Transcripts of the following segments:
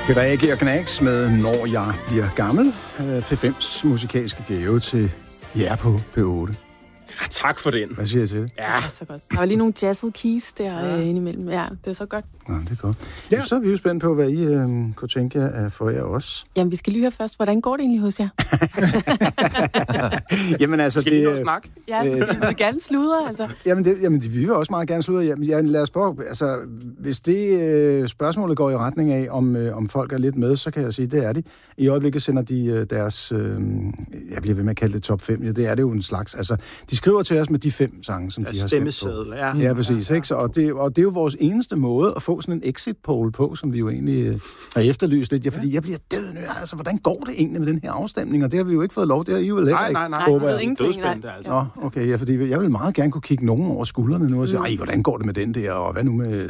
Peter A.G. og Knacks med Når jeg bliver gammel. P5's musikalske gave til jer på P8. Ja, tak for den. Hvad siger jeg til det? Ja, Det er så godt. Der var lige nogle jazzede keys der indimellem. Ja, det er så godt. Ja, det er godt. Ja. Så er vi jo spændt på, hvad I kunne tænke jer for jer også. Jamen, vi skal lige høre først, hvordan går det egentlig hos jer? Jamen altså, skal lige nå at snakke? Ja, vi vil gerne sludre, altså. Jamen, vi vil også meget gerne sludre. Jamen, lad os prøve. Altså, hvis det spørgsmålet går i retning af, om folk er lidt med, så kan jeg sige, det er de. I øjeblikket sender de deres, jeg bliver ved med at kalde det top 5. Ja, det er det jo en slags. Altså, de skriver til os med de 5 sange, som de har stemt på. Ja, præcis. Ikke? Så, og det er jo vores eneste måde at få sådan en exit poll på, som vi jo egentlig har efterlyst lidt. Ja, fordi jeg bliver død nu. Altså, hvordan går det egentlig med den her afstemning? Og det har vi jo ikke fået lov. Det har I jo heller ikke. Nej, jeg ved ingenting. Altså. Nå, okay, ja, fordi jeg vil meget gerne kunne kigge nogen over skuldrene nu og sige, ej, hvordan går det med den der, og hvad nu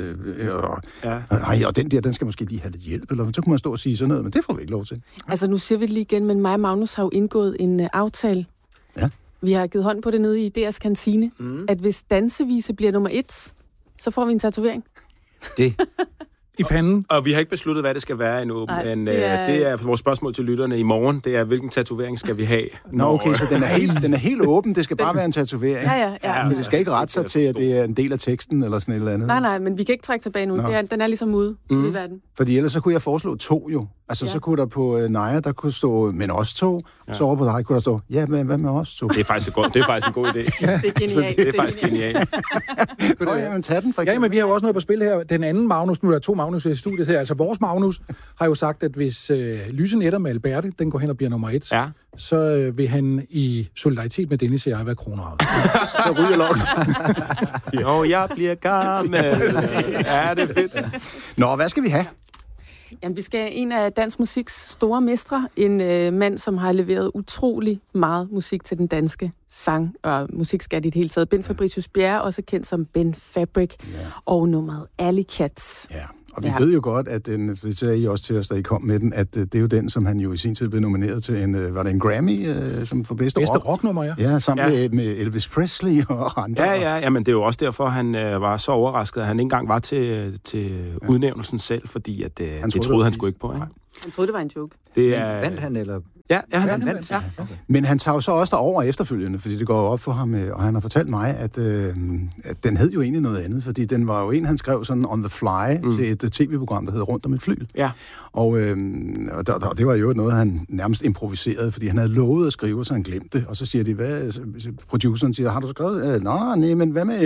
med, og den der, den skal måske lige have lidt hjælp, eller så kunne man stå og sige sådan noget, men det får vi ikke lov til. Altså, nu siger vi det lige igen, men mig og Magnus har jo indgået en aftale. Ja. Vi har givet hånd på det nede i DS kantine, at hvis dansevise bliver nummer 1, så får vi en tatovering. Det. I panden. Og vi har ikke besluttet, hvad det skal være endnu, men det er vores spørgsmål til lytterne i morgen. Det er, hvilken tatovering skal vi have? Nå, okay, så den er helt åben. Det skal bare være en tatovering. Ja. Men det skal ikke rette sig til, at det er en del af teksten eller sådan et eller andet. Nej, men vi kan ikke trække tilbage nu. Den er ligesom ude i verden. Fordi ellers så kunne jeg foreslå 2 jo. Altså, så kunne der på Naja, der kunne stå, men også 2. Så over på dig kunne der stå, ja, hvad med os 2? Det er faktisk en god idé. Det er genialt. Det er faktisk genialt. Jamen, tag den for eksempel. Ja, men vi har jo også noget på spil her. Den anden Magnus, nu er der 2 Magnus i studiet her. Altså, vores Magnus har jo sagt, at hvis Lyse Netter med Alberte, den går hen og bliver nummer 1, så vil han i solidaritet med Dennis og jeg være kronravet. Så ryger lokken. Når jeg bliver gammel. Ja, det er fedt. Nå, hvad skal vi have? Jamen, vi skal have en af dansk musiks store mestre. En mand, som har leveret utrolig meget musik til den danske sang- og musikskat i det hele taget. Ben Fabricius Bjerre, også kendt som Ben Fabric, og nummeret Alley Cat. Ja. Og vi ved jo godt, at det sagde I også til os, da I kom med den, at det er jo den, som han jo i sin tid blev nomineret til en Grammy, som for bedste rocknummer, ja. Ja, sammen med Elvis Presley og andre. Ja, men det er jo også derfor, han var så overrasket, at han ikke engang var til udnævnelsen selv, fordi at, det troede han sgu ikke på. Ikke? Han troede, det var en joke. Vandt han, eller? Ja, han vandt. Ja. Okay. Men han tager jo så også derover efterfølgende, fordi det går jo op for ham, og han har fortalt mig, at den hed jo egentlig noget andet, fordi den var jo en, han skrev sådan on the fly til et tv-program, der hed Rundt om et flyl. Ja. Og det var jo noget, han nærmest improviserede, fordi han havde lovet at skrive, så han glemte det. Og så siger de, produceren siger, har du skrevet? Nej, men hvad med?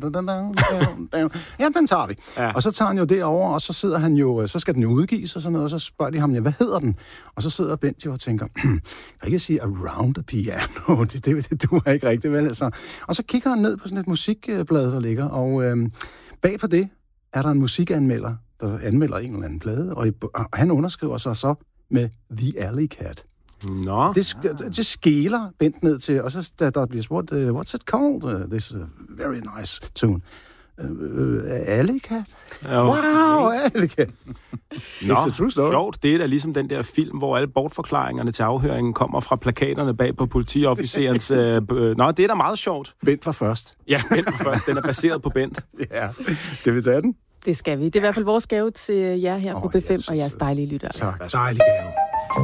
Ja, den tager vi. Ja. Og så tager han jo derover, og så sidder han jo, så skal den jo udgives og sådan noget, og så spørger de ham, hvad hedder den? Og så sidder Bent jo og tænker, kan ikke sige Around the Piano? Det duer ikke rigtigt, vel? Altså. Og så kigger han ned på sådan et musikblad, der ligger, og bag på det er der en musikanmelder, der anmelder en eller anden plade, og han underskriver sig så med The Alley Cat. Nå. Det skeler Bent ned til, og så der bliver spurgt, what's it called? This very nice tune. Alley Cat? Wow, Alley Cat. Nå, sjovt. Det er da ligesom den der film, hvor alle bortforklaringerne til afhøringen kommer fra plakaterne bag på politiofficerens... Nå, det er da meget sjovt. Bent var først. Ja, Bent var først. Den er baseret på Bent. Ja. Skal vi tage den? Det skal vi. Det er i hvert fald vores gave til jer her på B5 og jeres dejlige lyttere. Tak. Dejlig gave.